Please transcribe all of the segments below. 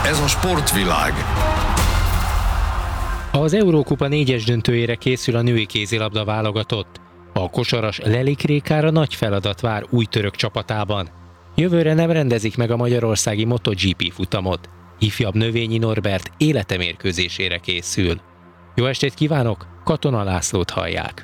Ez a sportvilág. Az Eurókupa 4-es döntőjére készül a női kézilabda válogatott. A kosaras Lelik Rékára nagy feladat vár új török csapatában. Jövőre nem rendezik meg a magyarországi MotoGP futamot. Ifjabb Növényi Norbert élete mérkőzésére készül. Jó estét kívánok, Katona Lászlót hallják.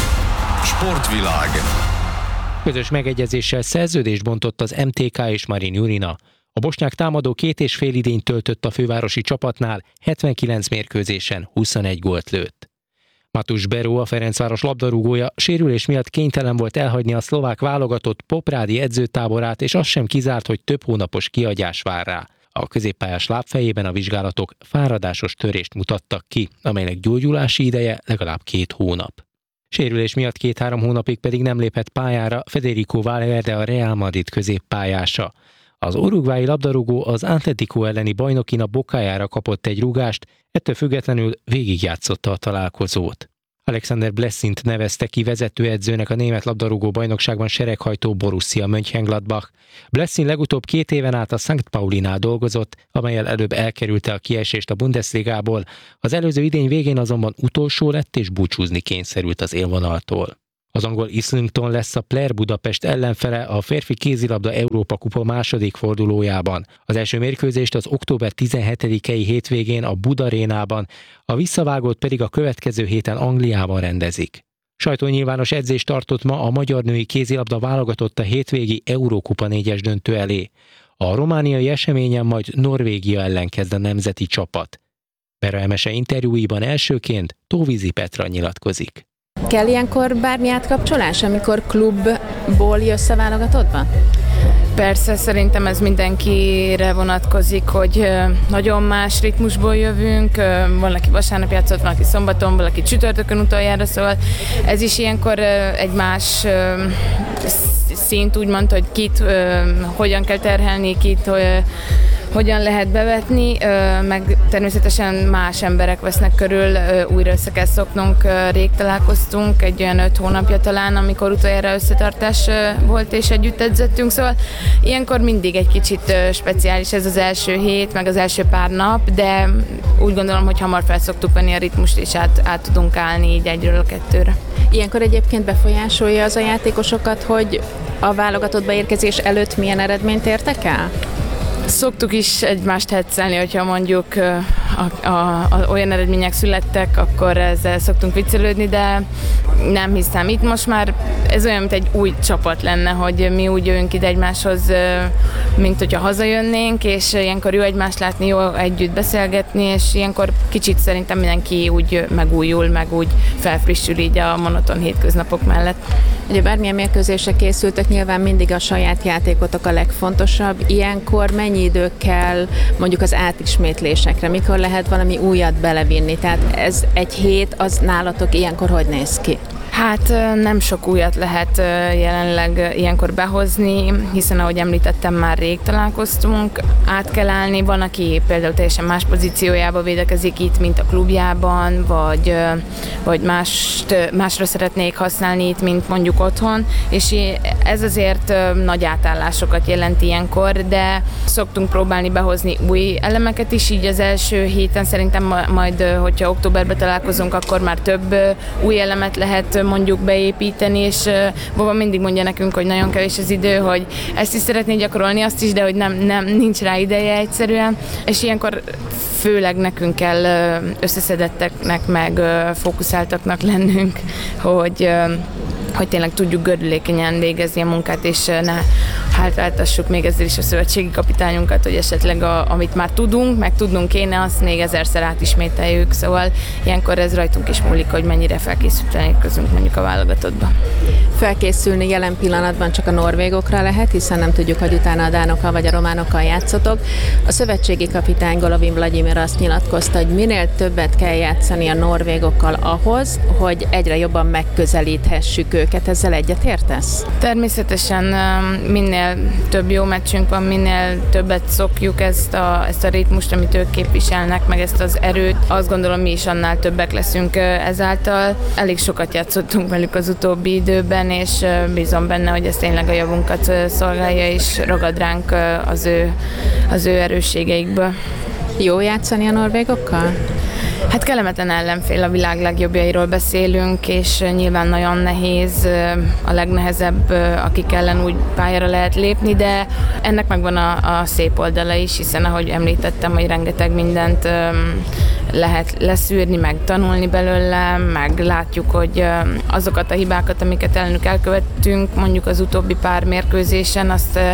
Sportvilág. Közös megegyezéssel szerződést bontott az MTK és Marin Jurina. A bosnyák támadó 2,5 idényt töltött a fővárosi csapatnál, 79 mérkőzésen 21 gólt lőtt. Matus Beró, a Ferencváros labdarúgója sérülés miatt kénytelen volt elhagyni a szlovák válogatott poprádi edzőtáborát, és az sem kizárt, hogy több hónapos kihagyás vár rá. A középpályás lábfejében a vizsgálatok fáradásos törést mutattak ki, amelynek gyógyulási ideje legalább 2 hónap. Sérülés miatt 2-3 hónapig pedig nem lépett pályára Federico Valverde, a Real Madrid középpályása. Az uruguayi labdarúgó az Atletico elleni bajnokin a bokájára kapott egy rúgást, ettől függetlenül végigjátszotta a találkozót. Alexander Blessint nevezte ki vezetőedzőnek a német labdarúgó bajnokságban sereghajtó Borussia Mönchengladbach. Blessin legutóbb 2 éven át a St. Paulinál dolgozott, amellyel előbb elkerülte a kiesést a Bundesligából. Az előző idény végén azonban utolsó lett és búcsúzni kényszerült az élvonaltól. Az angol Islington lesz a Player Budapest ellenfele a férfi kézilabda Európa kupa második fordulójában. Az első mérkőzést az október 17-i hétvégén a Budarénában, a visszavágót pedig a következő héten Angliában rendezik. Sajtónyilvános edzést tartott ma a magyar női kézilabda válogatott a hétvégi Eurókupa 4-es döntő elé. A romániai eseményen majd Norvégia ellen kezd a nemzeti csapat. Vera Emese interjúiban elsőként Tóvízi Petra nyilatkozik. Kell ilyenkor bármi átkapcsolás, amikor klubból jössz a válogatottba? Persze, szerintem ez mindenkire vonatkozik, hogy nagyon más ritmusból jövünk, valaki vasárnap játszott, valaki szombaton, valaki csütörtökön utoljára, szóval ez is ilyenkor egy más szint, úgymond, hogy kit hogyan kell terhelni, kit hogyan lehet bevetni, meg természetesen más emberek vesznek körül, újra össze kell szoknunk, rég találkoztunk, egy olyan 5 hónapja talán, amikor utoljára összetartás volt és együtt edzettünk, szóval ilyenkor mindig egy kicsit speciális ez az első hét, meg az első pár nap, de úgy gondolom, hogy hamar felszoktuk venni a ritmust, és át tudunk állni így 1-ről a 2-re. Ilyenkor egyébként befolyásolja az a játékosokat, hogy a válogatottba érkezés előtt milyen eredményt értek el? Szoktuk is egymást heccelni, hogyha mondjuk olyan eredmények születtek, akkor ezzel szoktunk viccelődni, de nem hiszem. Itt most már ez olyan, mint egy új csapat lenne, hogy mi úgy jövünk ide egymáshoz, mint hogyha hazajönnénk, és ilyenkor jó egymást látni, jó együtt beszélgetni, és ilyenkor kicsit szerintem mindenki úgy megújul, meg úgy felfrissül így a monoton hétköznapok mellett. Ugye bármilyen mérkőzésre készültek, nyilván mindig a saját játékotok a legfontosabb. Ilyenkor mennyi idő kell mondjuk az átismétlésekre? Mikor lehet valami újat belevinni? Tehát ez egy hét, az nálatok ilyenkor hogy néz ki? Hát nem sok újat lehet jelenleg ilyenkor behozni, hiszen ahogy említettem, már rég találkoztunk, át kell állni, van, aki például teljesen más pozíciójába védekezik itt, mint a klubjában, vagy másra szeretnék használni itt, mint mondjuk otthon, és ez azért nagy átállásokat jelent ilyenkor, de szoktunk próbálni behozni új elemeket is, így az első héten szerintem majd, hogyha októberben találkozunk, akkor már több új elemet lehet mondjuk beépíteni, és Baba mindig mondja nekünk, hogy nagyon kevés az idő, hogy ezt is szeretné gyakorolni, azt is, de hogy nincs rá ideje egyszerűen, és ilyenkor főleg nekünk kell összeszedetteknek, meg fókuszáltaknak lennünk, hogy tényleg tudjuk gördülékenyen végezni a munkát, és ne hátráltassuk még ezzel is a szövetségi kapitányunkat, hogy esetleg amit már tudunk, meg tudnunk kéne, azt még 1000-szer átismételjük, szóval ilyenkor ez rajtunk is múlik, hogy mennyire felkészülten érkezünk mondjuk a válogatottba. Felkészülni jelen pillanatban csak a norvégokra lehet, hiszen nem tudjuk, hogy utána a dánokkal vagy a románokkal játszotok. A szövetségi kapitány Golovin Vladimir azt nyilatkozta, hogy minél többet kell játszani a norvégokkal ahhoz, hogy egyre jobban megközelíthessük őket. Ezzel egyetértesz? Természetesen minél több jó meccsünk van, minél többet szokjuk ezt a ritmust, amit ők képviselnek, meg ezt az erőt. Azt gondolom, mi is annál többek leszünk ezáltal. Elég sokat játszottunk velük az utóbbi időben, és bízom benne, hogy ez tényleg a javunkat szolgálja, és ragad ránk az ő erősségeikből. Jó játszani a norvégokkal? Hát kellemetlen ellenfél, a világ legjobbjairól beszélünk, és nyilván nagyon nehéz, a legnehezebb, akik ellen úgy pályára lehet lépni, de ennek megvan a szép oldala is, hiszen ahogy említettem, hogy rengeteg mindent lehet leszűrni, meg tanulni belőle, meg látjuk, hogy azokat a hibákat, amiket ellenük elkövettünk, mondjuk az utóbbi pár mérkőzésen,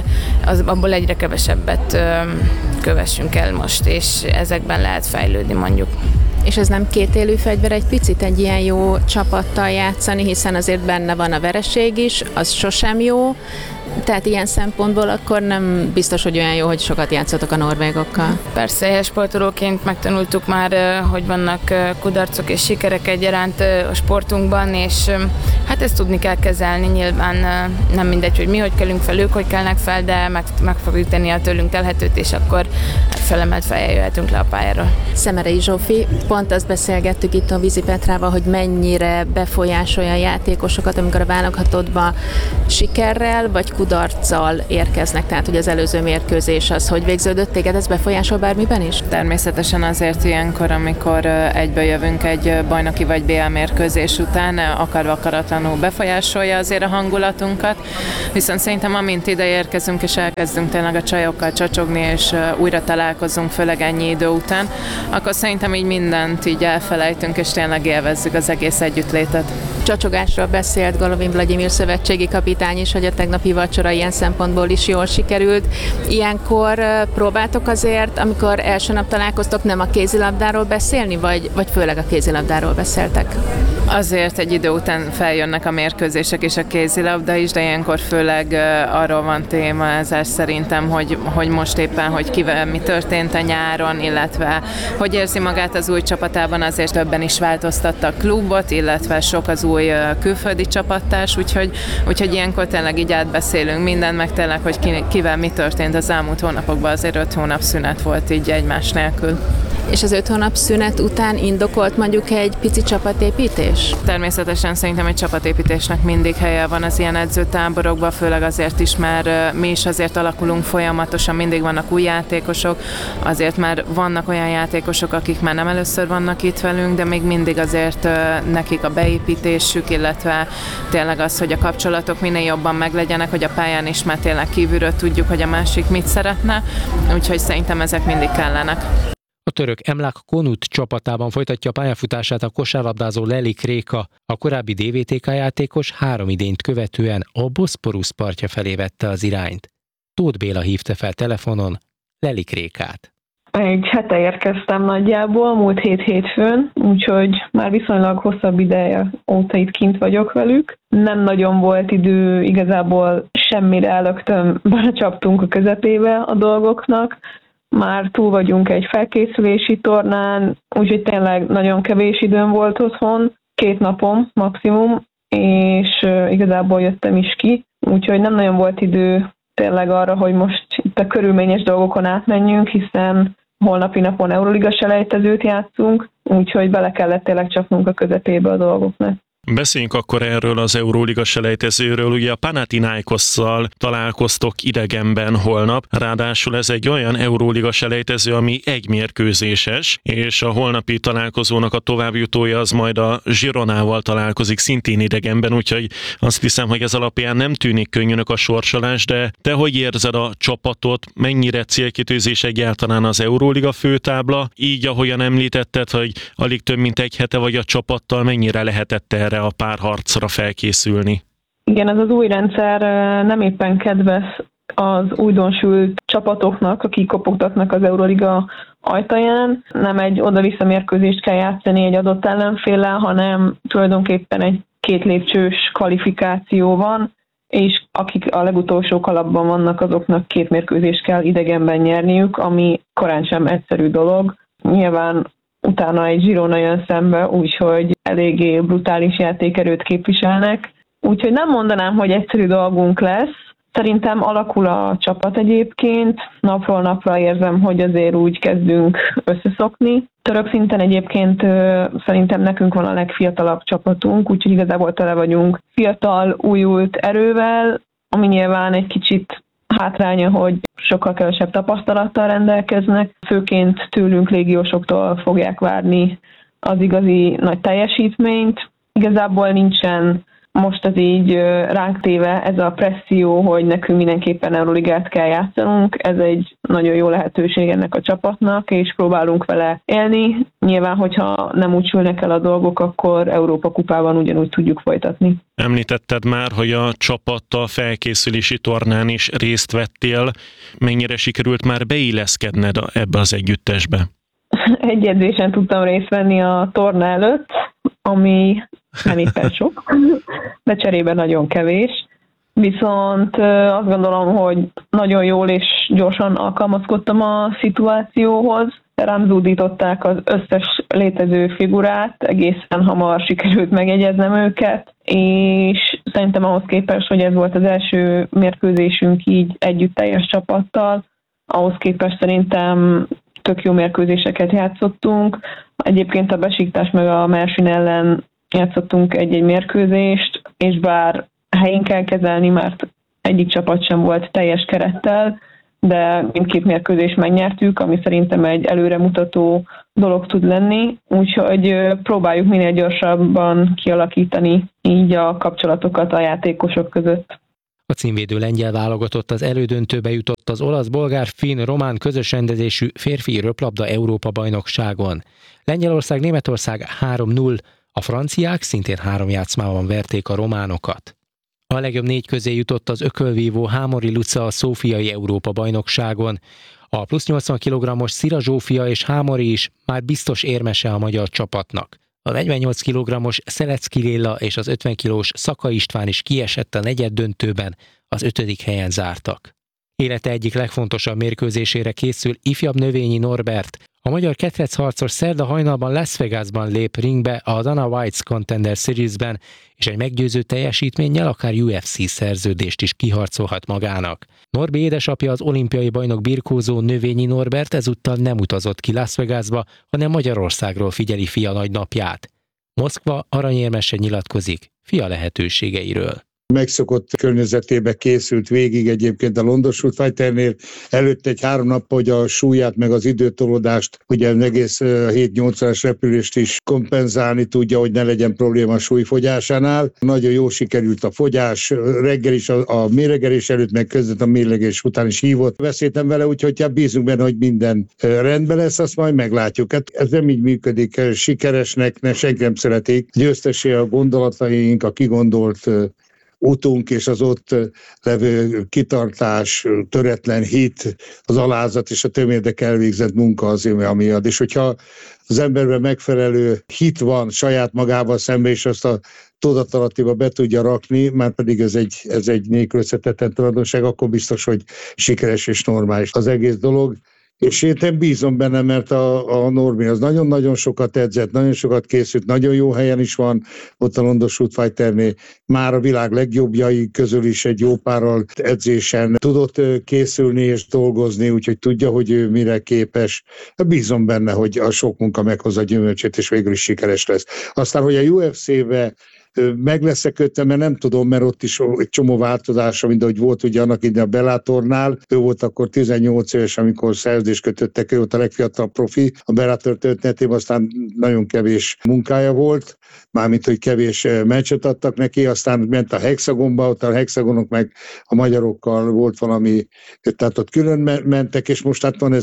abból egyre kevesebbet kövessünk el most, és ezekben lehet fejlődni mondjuk. És ez nem kétélű fegyver egy picit egy ilyen jó csapattal játszani, hiszen azért benne van a vereség is, az sosem jó, tehát ilyen szempontból akkor nem biztos, hogy olyan jó, hogy sokat játszotok a norvégokkal. Persze, sportolóként megtanultuk már, hogy vannak kudarcok és sikerek egyaránt a sportunkban, és hát ezt tudni kell kezelni. Nyilván nem mindegy, hogy mi hogy kelünk fel, ők hogy kelnek fel, de meg fogjuk tenni a tőlünk telhetőt, és akkor felemelt fejjel jöhetünk le a pályáról. Szemerei Zsófi, pont azt beszélgettük itt a Vizi Petrával, hogy mennyire befolyásolja a játékosokat, amikor a válogatottba sikerrel vagy kudarccal érkeznek, tehát hogy az előző mérkőzés az hogy végződött, téged ez befolyásol bármiben is? Természetesen azért ilyenkor, amikor egybe jövünk egy bajnoki vagy BL mérkőzés után, akarva akaratlanul befolyásolja azért a hangulatunkat, viszont szerintem amint ide érkezünk és elkezdünk tényleg a csajokkal csacsogni és újra találkozunk, főleg ennyi idő után, akkor szerintem így mindent így elfelejtünk és tényleg élvezzük az egész együttlétet. Csacsogásról beszélt Golovin Vladimir szövetségi kapitány is, hogy a tegnapi vacsora ilyen szempontból is jól sikerült. Ilyenkor próbáltok azért, amikor első nap találkoztok, nem a kézilabdáról beszélni, vagy főleg a kézilabdáról beszéltek? Azért egy idő után feljönnek a mérkőzések és a kézilabda is, de ilyenkor főleg arról van témázás szerintem, hogy most éppen, hogy kivel mi történt a nyáron, illetve hogy érzi magát az új csapatában, azért többen is változtatta a klubot, illetve sok az új külföldi csapattárs, úgyhogy ilyenkor tényleg így átbeszélünk mindent, meg tényleg, hogy kivel mi történt az elmúlt hónapokban, azért 5 hónap szünet volt így egymás nélkül. És az 5 hónap szünet után indokolt mondjuk egy pici csapatépítés? Természetesen szerintem egy csapatépítésnek mindig helye van az ilyen edzőtáborokban, főleg azért is, mert mi is azért alakulunk folyamatosan, mindig vannak új játékosok, azért már vannak olyan játékosok, akik már nem először vannak itt velünk, de még mindig azért nekik a beépítésük, illetve tényleg az, hogy a kapcsolatok minél jobban meglegyenek, hogy a pályán is már tényleg kívülről tudjuk, hogy a másik mit szeretne, úgyhogy szerintem ezek mindig kellenek. A török Emlak Konut csapatában folytatja a pályafutását a kosárlabdázó Lelik Réka. A korábbi DVTK játékos 3 idényt követően a Boszporusz partja felé vette az irányt. Tóth Béla hívta fel telefonon Lelik Rékát. Egy hete érkeztem nagyjából, múlt hétfőn, úgyhogy már viszonylag hosszabb ideje óta itt kint vagyok velük. Nem nagyon volt idő, igazából semmire elögtön belecsaptunk a közepébe a dolgoknak. Már túl vagyunk egy felkészülési tornán, úgyhogy tényleg nagyon kevés időm volt otthon, 2 napom maximum, és igazából jöttem is ki, úgyhogy nem nagyon volt idő tényleg arra, hogy most itt a körülményes dolgokon átmenjünk, hiszen holnapi napon Euroliga selejtezőt játszunk, úgyhogy bele kellett tényleg csapnunk a közepébe a dolgoknak. Beszéljünk akkor erről az Euróliga selejtezőről. Ugye a Panathinaikosszal találkoztok idegenben holnap, ráadásul ez egy olyan Euróliga selejtező, ami egymérkőzéses, és a holnapi találkozónak a továbbjutója az majd a Gironával találkozik szintén idegenben, úgyhogy azt hiszem, hogy ez alapján nem tűnik könnyűnek a sorsolás, de te hogy érzed a csapatot, mennyire célkitűzés egyáltalán az Euróliga főtábla, így ahogyan említetted, hogy alig több mint egy hete vagy a csapattal, mennyire lehetett erre a párharcra felkészülni? Igen, ez az új rendszer nem éppen kedves az újdonsült csapatoknak, akik kopogtatnak az Euroliga ajtaján. Nem egy oda-vissza mérkőzést kell játszani egy adott ellenféllel, hanem tulajdonképpen egy 2 lépcsős kvalifikáció van, és akik a legutolsó kalapban vannak, azoknak 2 mérkőzést kell idegenben nyerniük, ami korán sem egyszerű dolog. Nyilván utána egy Girona jön szembe, úgyhogy eléggé brutális játékerőt képviselnek. Úgyhogy nem mondanám, hogy egyszerű dolgunk lesz. Szerintem alakul a csapat egyébként. Napról napra érzem, hogy azért úgy kezdünk összeszokni. Török szinten egyébként szerintem nekünk van a legfiatalabb csapatunk, úgyhogy igazából tele vagyunk fiatal, újult erővel, ami nyilván egy kicsit hátránya, hogy sokkal kevesebb tapasztalattal rendelkeznek, főként tőlünk légiósoktól fogják várni az igazi nagy teljesítményt. Igazából nincsen most az így ránk téve ez a presszió, hogy nekünk mindenképpen Euroligát kell játszanunk. Ez egy nagyon jó lehetőség ennek a csapatnak, és próbálunk vele élni. Nyilván, hogyha nem úgy sülnek el a dolgok, akkor Európa kupában ugyanúgy tudjuk folytatni. Említetted már, hogy a csapattal felkészülési tornán is részt vettél. Mennyire sikerült már beilleszkedned ebbe az együttesbe? Egy edzésen tudtam részt venni a torna előtt, ami nem éppen sok, de cserében nagyon kevés. Viszont azt gondolom, hogy nagyon jól és gyorsan alkalmazkodtam a szituációhoz. Rám zúdították az összes létező figurát, egészen hamar sikerült megjegyeznem őket, és szerintem ahhoz képest, hogy ez volt az első mérkőzésünk így együtt teljes csapattal, ahhoz képest szerintem tök jó mérkőzéseket játszottunk. Egyébként a Besiktas meg a Mersin ellen játszottunk egy-egy mérkőzést, és bár helyén kell kezelni, mert egyik csapat sem volt teljes kerettel, de mindkét mérkőzést megnyertük, ami szerintem egy előremutató dolog tud lenni, úgyhogy próbáljuk minél gyorsabban kialakítani így a kapcsolatokat a játékosok között. A címvédő lengyel válogatott az elődöntőbe jutott az olasz, bolgár, finn, román közös rendezésű férfi röplabda Európa-bajnokságon. Lengyelország, Németország 3-0, a franciák szintén 3 játszmában verték a románokat. A legjobb 4 közé jutott az ökölvívó Hámori Luca a szófiai Európa-bajnokságon. A plusz 80 kg-os Szira Zsófia és Hámori is már biztos érmese a magyar csapatnak. A 48 kg-os Szelecki Lilla és az 50 kg-s Szaka István is kiesett a negyeddöntőben, az 5. helyen zártak. Élete egyik legfontosabb mérkőzésére készül ifjabb Növényi Norbert. A magyar ketrecharcos szerda hajnalban Las Vegasban lép ringbe a Dana White's Contender Series-ben, és egy meggyőző teljesítménnyel akár UFC szerződést is kiharcolhat magának. Norbi édesapja, az olimpiai bajnok birkózó Növényi Norbert ezúttal nem utazott ki Las Vegasba, hanem Magyarországról figyeli fia nagynapját. Moszkva aranyérmese nyilatkozik fia lehetőségeiről. Megszokott környezetébe készült végig egyébként a London Shoot Fighternél. Előtte egy 3 nap, hogy a súlyát meg az időtolódást, ugye az egész 7-8-as repülést is kompenzálni tudja, hogy ne legyen probléma a súlyfogyásánál. Nagyon jól sikerült a fogyás, reggel is a méregelés előtt, meg között a méregelés után is hívott. Beszéltem vele, úgyhogy bízunk benne, hogy minden rendben lesz, azt majd meglátjuk. Hát ez nem így működik, sikeresnek senki nem szeretik. Győztesé a gondolataink, a kigondolt utunk és az ott levő kitartás, töretlen hit, az alázat és a tömérdek elvégzett munka az, ami ad. És hogyha az emberben megfelelő hit van saját magával szemben, és azt a tudatalattiba be tudja rakni, már pedig ez egy nélkülözhetetlen tulajdonság, akkor biztos, hogy sikeres és normális az egész dolog. És én bízom benne, mert a Norbi az nagyon-nagyon sokat edzett, nagyon sokat készült, nagyon jó helyen is van ott a London Shoot Fighternél. Már a világ legjobbjai közül is egy jó párral edzésen tudott készülni és dolgozni, úgyhogy tudja, hogy ő mire képes. Bízom benne, hogy a sok munka meghozza gyümölcsét, és végül is sikeres lesz. Aztán, hogy a UFC-be meg lesz-e kötve, mert nem tudom, mert ott is egy csomó változása, mint ahogy volt ugye annak idején a Bellatornál. Ő volt akkor 18 éves, amikor szerződést kötöttek, ő volt a legfiatalabb profi a Bellator történetében, aztán nagyon kevés munkája volt, mármint, hogy kevés meccset adtak neki, aztán ment a Hexagonba, ott a Hexagonok meg a magyarokkal volt valami, tehát ott külön mentek, és most hát van ez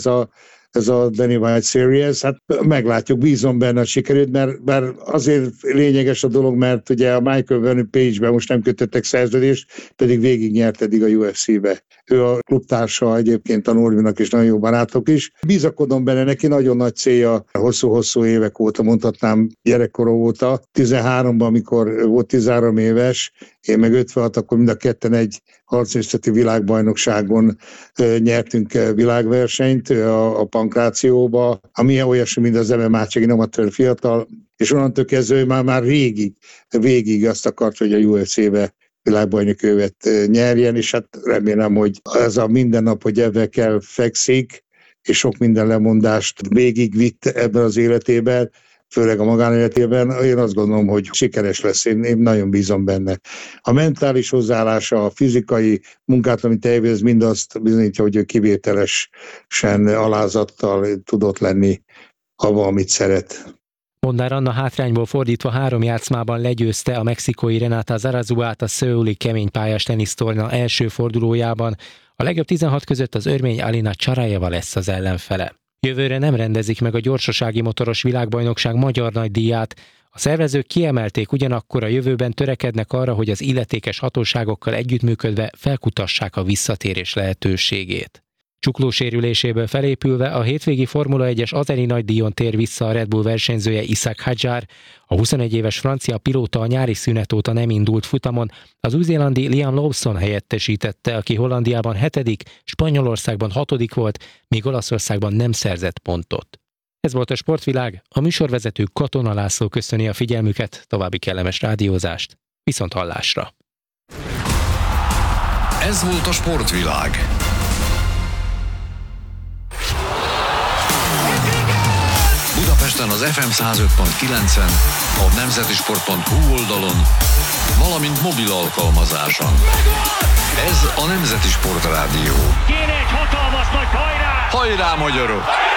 a Danny White Series, hát meglátjuk, bízom benne, hogy sikerült, mert azért lényeges a dolog, mert ugye a Michael Venom Page-ben most nem kötöttek szerződést, pedig végignyert eddig a UFC-be. Ő a klubtársa egyébként a Norvinak, és nagyon jó barátok is. Bizakodom benne, neki nagyon nagy célja, hosszú-hosszú évek óta, mondhatnám gyerekkora óta, 13-ban, amikor volt 13 éves, én meg 56, akkor mind a ketten egy harcművészeti világbajnokságon nyertünk világversenyt a Pankrációba, ami olyasmi, mint az MMA, csak én amatőr fiatal, és onnantól kezdve már végig azt akart, hogy a UFC-be világbajnokővet nyerjen, és hát remélem, hogy ez a minden nap, hogy ebben kell fekszik, és sok minden lemondást végigvitt ebben az életében, főleg a magánéletében. Én azt gondolom, hogy sikeres lesz, én nagyon bízom benne. A mentális hozzáállása, a fizikai munkát, amit elvégez, mind azt bizonyítja, hogy ő kivételesen alázattal tudott lenni abban, amit szeret. Mondár Anna hátrányból fordítva 3 játszmában legyőzte a mexikói Renata Zarazuát a szöuli keménypályás tenisztorna első fordulójában. A legjobb 16 között az örmény Alina Csarajeva lesz az ellenfele. Jövőre nem rendezik meg a gyorsasági motoros világbajnokság magyar nagydíját. A szervezők kiemelték, ugyanakkor a jövőben törekednek arra, hogy az illetékes hatóságokkal együttműködve felkutassák a visszatérés lehetőségét. Csukló sérüléséből felépülve a hétvégi Formula 1-es azeri nagydíjon tér vissza a Red Bull versenyzője Ishaq Hadjar. A 21 éves francia pilóta a nyári szünet óta nem indult futamon, az új-zélandi Liam Lawson helyettesítette, aki Hollandiában 7., Spanyolországban 6. volt, míg Olaszországban nem szerzett pontot. Ez volt a Sportvilág, a műsorvezető Katona László köszöni a figyelmüket, további kellemes rádiózást, viszont hallásra. Ez volt a Sportvilág. Budapesten az FM 105.9-en, a nemzetisport.hu oldalon, valamint mobil alkalmazáson. Ez a Nemzeti Sport Rádió. Kéne egy hatalmas nagy hajrá! Hajrá, magyarok!